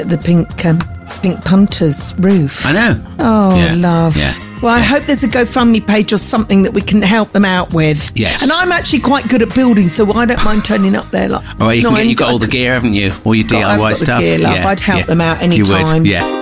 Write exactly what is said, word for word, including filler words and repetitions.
the pink um, pink punter's roof. I know. Oh, yeah. love. Yeah. Well, I hope there's a GoFundMe page or something that we can help them out with. Yes. And I'm actually quite good at building, so I don't mind turning up there. Like, All right, you no, can get, I'm you've got all the gear, haven't you? All your D I Y I've got stuff. The gear, love. Yeah, I'd help yeah. them out any You would, time. yeah.